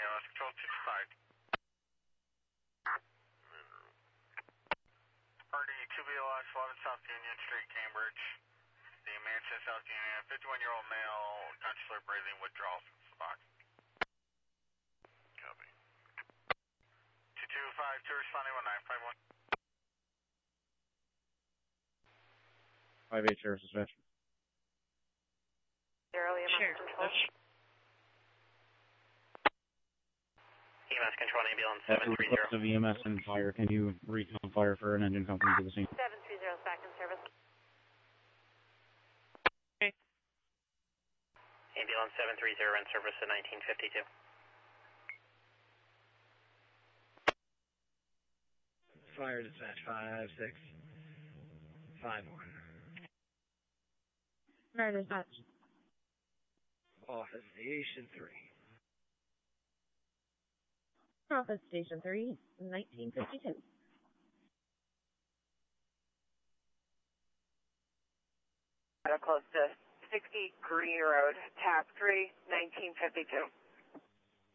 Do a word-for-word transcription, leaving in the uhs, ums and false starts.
Yeah, let's control two five. R D two B L S eleven South Union Street, Cambridge. The Manchester, South Union, fifty-one-year-old male, consciously breathing, withdrawal from the box. Copy. two two five two responding one nine five one. five eight Sheriff Dispatch. Sheriff Control. E M S Control, ambulance seven three zero. Of E M S and fire, can you recon fire for an engine company to the scene? seven three zero is back in service. Okay. Ambulance seven three zero in service at nineteen fifty-two. Fire dispatch five six five one. Fire dispatch. Office Station three. Office Station three, nineteen fifty-two. Close to sixty Green Road, Tap three, nineteen fifty-two.